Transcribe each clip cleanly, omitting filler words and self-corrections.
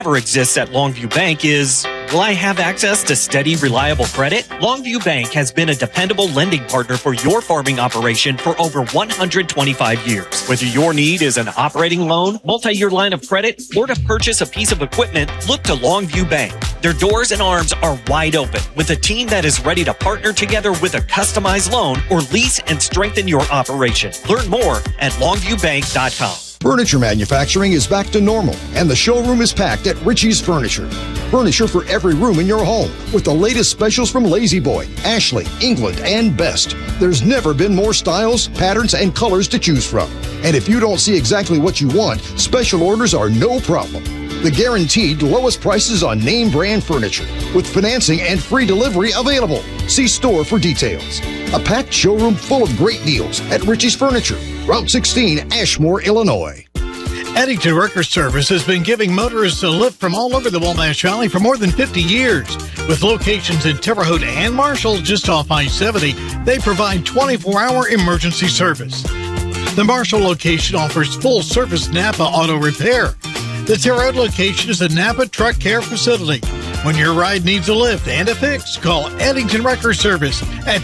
Never exists at Longview Bank is, will I have access to steady, reliable credit? Longview Bank has been a dependable lending partner for your farming operation for over 125 years. Whether your need is an operating loan, multi-year line of credit, or to purchase a piece of equipment, look to Longview Bank. Their doors and arms are wide open with a team that is ready to partner together with a customized loan or lease and strengthen your operation. Learn more at longviewbank.com. Furniture manufacturing is back to normal, and the showroom is packed at Richie's Furniture. Furniture for every room in your home, with the latest specials from Lazy Boy, Ashley, England, and Best. There's never been more styles, patterns, and colors to choose from. And if you don't see exactly what you want, special orders are no problem. The guaranteed lowest prices on name brand furniture, with financing and free delivery available. See store for details. A packed showroom full of great deals at Richie's Furniture, Route 16, Ashmore, Illinois. Eddington Wrecker Service has been giving motorists a lift from all over the Wabash Valley for more than 50 years. With locations in Terre Haute and Marshall just off I-70, they provide 24-hour emergency service. The Marshall location offers full-service Napa auto repair. The Terre Haute location is a Napa truck care facility. When your ride needs a lift and a fix, call Eddington Wrecker Service at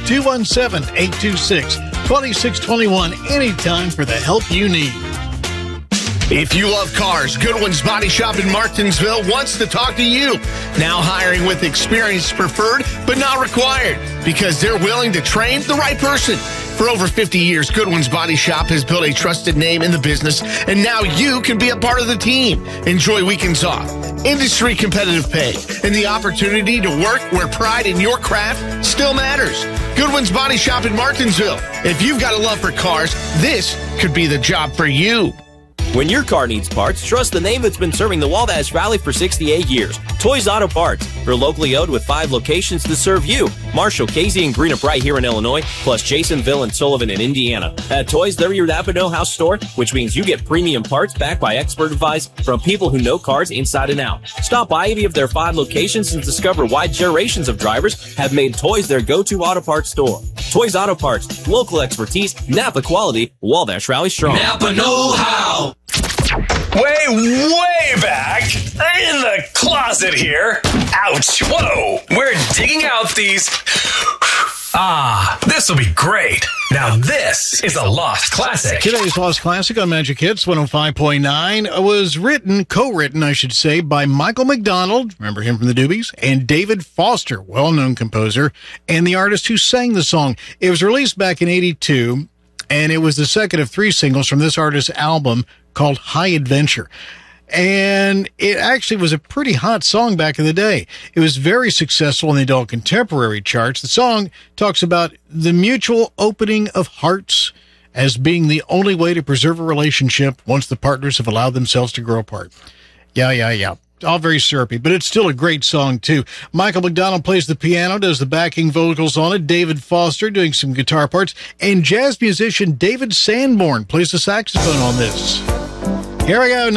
217-826-2621 anytime for the help you need. If you love cars, Goodwin's Body Shop in Martinsville wants to talk to you. Now hiring with experience preferred, but not required, because they're willing to train the right person. For over 50 years, Goodwin's Body Shop has built a trusted name in the business, and now you can be a part of the team. Enjoy weekends off, industry competitive pay, and the opportunity to work where pride in your craft still matters. Goodwin's Body Shop in Martinsville. If you've got a love for cars, this could be the job for you. When your car needs parts, trust the name that's been serving the Wabash Valley for 68 years. Toys Auto Parts. They're locally owned with 5 locations to serve you. Marshall, Casey, and Greenup right here in Illinois, plus Jasonville and Sullivan in Indiana. At Toys, they're your Napa know-how store, which means you get premium parts backed by expert advice from people who know cars inside and out. Stop by any of their 5 locations and discover why generations of drivers have made Toys their go-to auto parts store. Toys Auto Parts. Local expertise, Napa quality, Wabash Valley strong. Napa know-how. Way back in the closet here. Ouch. Whoa. We're digging out these. This will be great. Now this is a Lost Classic. Today's Lost Classic on Magic Hits 105.9 was co-written, I should say, by Michael McDonald, remember him from the Doobies, and David Foster, well-known composer, and the artist who sang the song. It was released back in 82, and it was the second of 3 singles from this artist's album called High Adventure. And it actually was a pretty hot song back in the day. It was very successful in the adult contemporary charts. The song talks about the mutual opening of hearts as being the only way to preserve a relationship once the partners have allowed themselves to grow apart. Yeah. All very syrupy, but it's still a great song, too. Michael McDonald plays the piano, does the backing vocals on it. David Foster doing some guitar parts. And jazz musician David Sanborn plays the saxophone on this. Here we go.